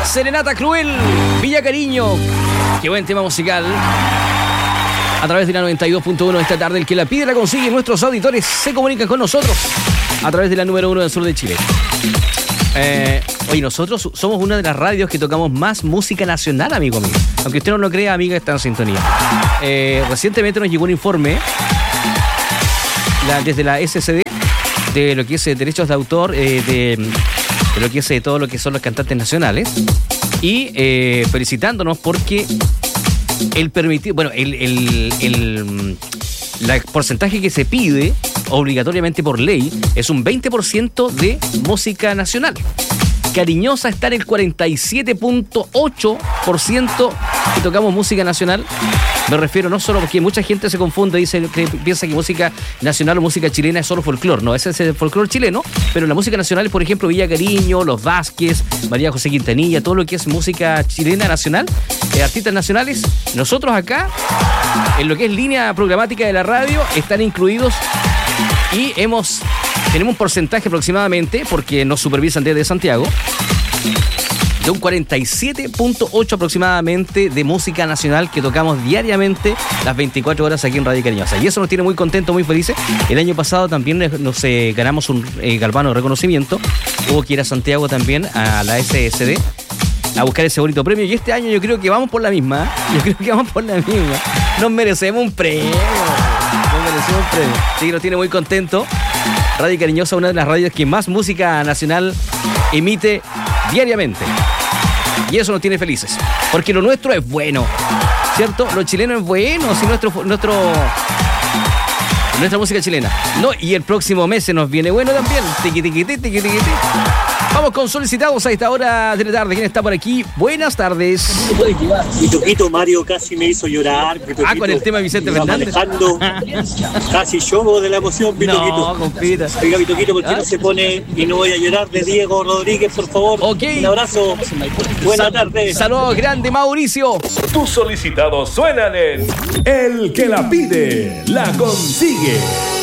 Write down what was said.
Serenata Cruel, Villa Cariño. Qué buen tema musical. A través de la 92.1 esta tarde, el que la pide la consigue. Nuestros auditores se comunican con nosotros a través de la número 1 del sur de Chile. Oye, nosotros somos una de las radios que tocamos más música nacional, amigo mío. Aunque usted no lo crea, amiga, está en sintonía. Recientemente nos llegó un informe desde la SCD de lo que es derechos de autor, de lo que es todo lo que son los cantantes nacionales. Y felicitándonos porque el porcentaje que se pide obligatoriamente por ley es un 20% de música nacional. Cariñosa está en el 47.8% que tocamos música nacional. Me refiero no solo porque mucha gente se confunde, piensa que música nacional o música chilena es solo folclore. No, ese es el folclore chileno, pero la música nacional es, por ejemplo, Villa Cariño, Los Vázquez, María José Quintanilla, todo lo que es música chilena nacional, artistas nacionales. Nosotros acá, en lo que es línea programática de la radio, están incluidos y tenemos un porcentaje aproximadamente, porque nos supervisan desde Santiago, de un 47.8 aproximadamente de música nacional que tocamos diariamente las 24 horas aquí en Radio Cariñosa. Y eso nos tiene muy contentos, muy felices. El año pasado también nos ganamos un galvano de reconocimiento. Hubo que ir a Santiago también, a la SSD, a buscar ese bonito premio. Y este año yo creo que vamos por la misma. Nos merecemos un premio. Sí, nos tiene muy contento. Radio Cariñosa, una de las radios que más música nacional emite diariamente. Y eso nos tiene felices. Porque lo nuestro es bueno, ¿cierto? Lo chileno es bueno, si nuestra música chilena. No, y el próximo mes se nos viene bueno también. Tiqui, tiqui, tiqui, tiqui, tiqui. Vamos con solicitados a esta hora de la tarde. ¿Quién está por aquí? Buenas tardes. Mi toquito Mario casi me hizo llorar. Con el tema de Vicente Fernández. Manejando. Casi lloro de la emoción, mi toquito. No, compita. Oiga, mi toquito, ¿por qué no se pone Y no voy a llorar de Diego Rodríguez, por favor? Ok. Un abrazo. Buenas tardes. Saludos, grande Mauricio. Tus solicitados suenan en El que la pide, la consigue.